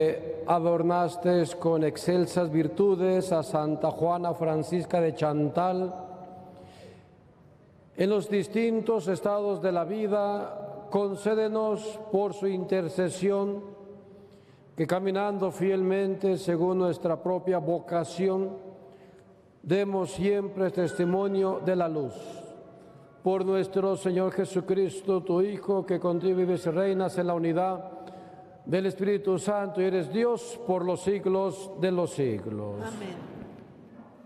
Adornaste con excelsas virtudes a Santa Juana Francisca de Chantal. En los distintos estados de la vida, concédenos por su intercesión que caminando fielmente según nuestra propia vocación, demos siempre testimonio de la luz. Por nuestro Señor Jesucristo, tu Hijo, que contigo vives y reinas en la unidad del Espíritu Santo y eres Dios por los siglos de los siglos. Amén.